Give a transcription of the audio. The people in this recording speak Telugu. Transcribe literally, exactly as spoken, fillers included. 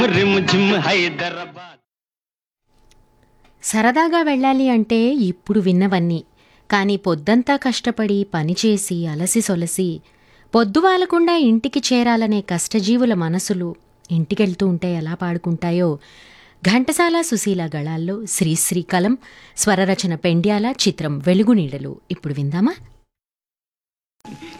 రిమ్జిమ్ హైదరాబాద్. సరదాగా వెళ్ళాలి అంటే ఇప్పుడు విన్నవన్నీ, కానీ పొద్దంతా కష్టపడి పనిచేసి అలసి సొలసి పొద్దువాలకుండా ఇంటికి చేరాలనే కష్టజీవుల మనసులు ఇంటికెళ్తూ ఉంటే ఎలా పాడుకుంటాయో ఘంటసాల సుశీల గళాల్లో శ్రీశ్రీ కలం, స్వరరచన పెండ్యాల, చిత్రం వెలుగునీడలు. ఇప్పుడు విందామా?